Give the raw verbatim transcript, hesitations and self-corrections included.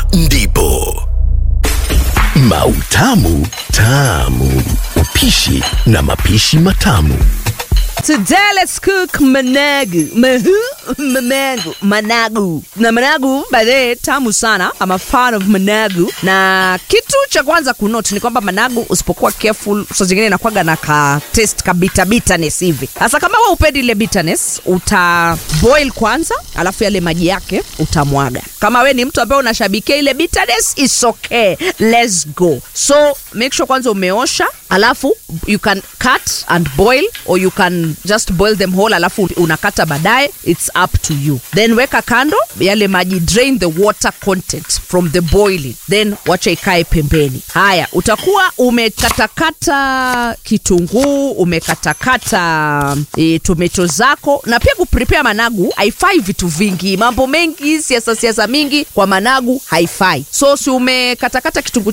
ndipo Mautamu Tamu, upishi na mapishi matamu. Today let's cook managu. Mahu, managu, managu. Na managu by the way tamu sana. I'm a fan of managu. Na kitu cha kwanza kunote ni kwamba managu usipokuwa careful so zingine inakuwaga na ka taste ka bitter bitterness hivi. Sasa kama wewe upendi ile bitterness, uta boil kwanza, alafu yale maji yake utamwaga. Kama wewe ni mtu ambaye unashabikia ile bitterness, it's okay. Let's go. So make sure kwanza umeosha, alafu you can cut and boil, or you can just boil them whole alafu unakata baadaye. It's up to you. Then weka kando yale maji, drain the water content from the boiling, then wacha ikae pembeni. Haya, utakuwa umekatakata kitunguu, umekatakata e, tomato zako. Na pia kuprepare managu haifai vitu vingi, mambo mengi, siasa siasa mingi kwa managu haifai. So si umekatakata kitunguu